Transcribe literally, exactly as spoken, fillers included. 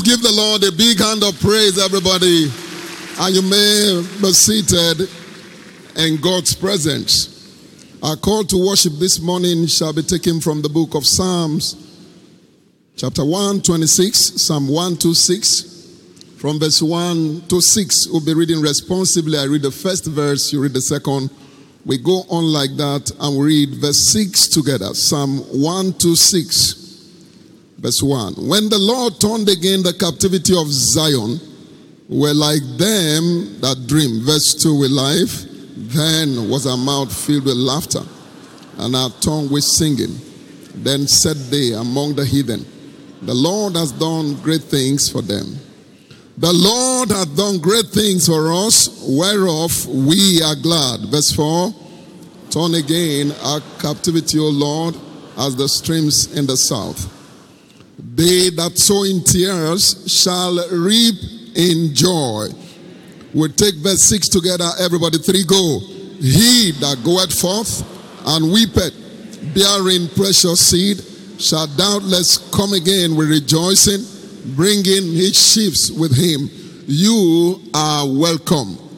Let's give the Lord a big hand of praise, everybody. And you may be seated in God's presence. Our call to worship this morning shall be taken from the book of Psalms, chapter one twenty-six, Psalm one twenty-six. From verse one to six, we'll be reading responsibly. I read the first verse, you read the second. We go on like that and we read verse six together. Psalm one twenty-six. Verse one, when the Lord turned again the captivity of Zion, were like them that dream. Verse two, with life, then was our mouth filled with laughter, and our tongue with singing. Then said they among the heathen, the Lord has done great things for them. The Lord hath done great things for us, whereof we are glad. Verse four, turn again our captivity, O Lord, as the streams in the south. They that sow in tears shall reap in joy. We'll take verse six together, everybody. Three, go. He that goeth forth and weepeth, bearing precious seed, shall doubtless come again with rejoicing, bringing his sheaves with him. You are welcome.